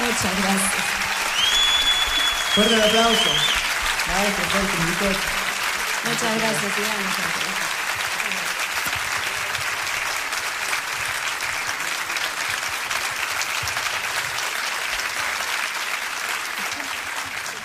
Muchas gracias. Fuerte el aplauso. Maestro, fuerte, Muchas gracias, Iván.